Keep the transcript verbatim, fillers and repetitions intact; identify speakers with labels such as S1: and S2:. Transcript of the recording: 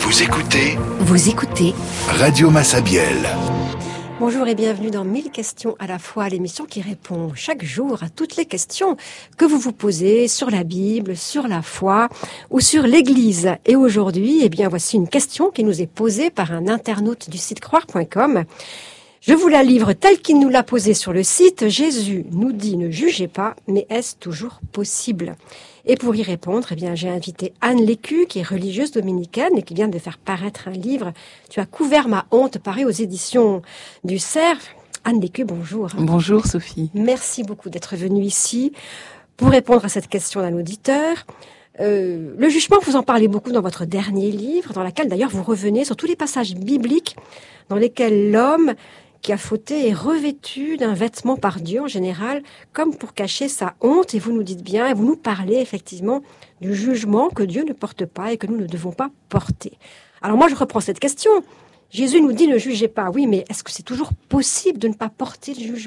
S1: Vous écoutez
S2: Vous écoutez
S1: Radio Massabielle.
S2: Bonjour et bienvenue dans mille questions à la fois, l'émission qui répond chaque jour à toutes les questions que vous vous posez sur la Bible, sur la foi ou sur l'Église. Et aujourd'hui, eh bien, voici une question qui nous est posée par un internaute du site croire point com. Je vous la livre telle qu'il nous l'a posée sur le site. Jésus nous dit ne jugez pas, mais est-ce toujours possible ? Et pour y répondre, eh bien, j'ai invité Anne Lécu, qui est religieuse dominicaine et qui vient de faire paraître un livre. Tu as couvert ma honte, paru aux éditions du Cerf. Anne Lécu, bonjour.
S3: Bonjour Sophie.
S2: Merci beaucoup d'être venue ici pour répondre à cette question d'un auditeur. Euh, le jugement, vous en parlez beaucoup dans votre dernier livre, dans lequel d'ailleurs vous revenez sur tous les passages bibliques dans lesquels l'homme qui a fauté est revêtu d'un vêtement par Dieu en général, comme pour cacher sa honte. Et vous nous dites bien, et vous nous parlez effectivement du jugement que Dieu ne porte pas et que nous ne devons pas porter. Alors moi, je reprends cette question. Jésus nous dit ne jugez pas. Oui, mais est-ce que c'est toujours possible de ne pas porter le jugement ?